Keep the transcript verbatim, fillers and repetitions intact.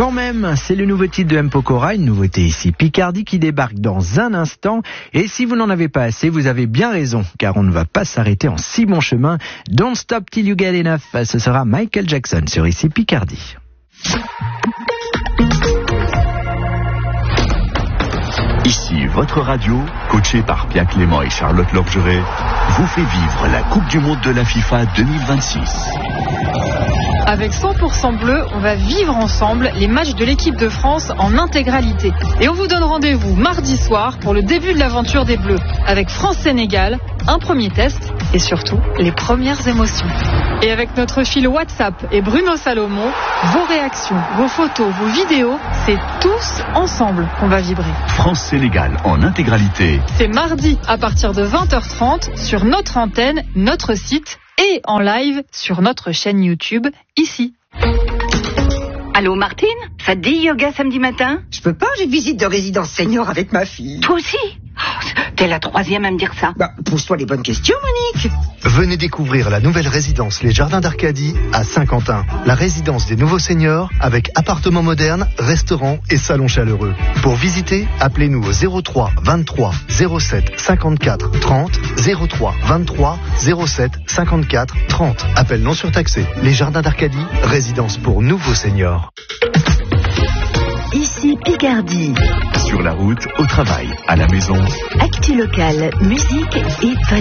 Quand même, c'est le nouveau titre de M. Pokora, une nouveauté ici, Picardie, qui débarque dans un instant. Et si vous n'en avez pas assez, vous avez bien raison, car on ne va pas s'arrêter en si bon chemin. Don't stop till you get enough, ce sera Michael Jackson sur ici Picardie. Ici, votre radio, coachée par Pierre Clément et Charlotte Lorgeret, vous fait vivre la Coupe du Monde de la FIFA deux mille vingt-six. Avec cent pour cent bleu, on va vivre ensemble les matchs de l'équipe de France en intégralité. Et on vous donne rendez-vous mardi soir pour le début de l'aventure des Bleus, avec France-Sénégal, un premier test et surtout les premières émotions. Et avec notre fil WhatsApp et Bruno Salomon, vos réactions, vos photos, vos vidéos, c'est tous ensemble qu'on va vibrer. France-Sénégal en intégralité. C'est mardi à partir de vingt heures trente sur notre antenne, notre site et en live sur notre chaîne YouTube, ici. Allô Martine, ça te dit yoga samedi matin? Je peux pas, j'ai visite de résidence senior avec ma fille. Toi aussi? Oh, t'es la troisième à me dire ça. Bah, pose-toi les bonnes questions, Monique. Venez découvrir la nouvelle résidence Les Jardins d'Arcadie à Saint-Quentin. La résidence des nouveaux seniors avec appartements modernes, restaurants et salons chaleureux. Pour visiter, appelez-nous au zéro trois vingt-trois zéro sept cinquante-quatre trente, zéro trois vingt-trois zéro sept cinquante-quatre trente. Appel non surtaxé. Les Jardins d'Arcadie, résidence pour nouveaux seniors. Ici Picardie. Sur la route, au travail, à la maison. Actu local, musique et fun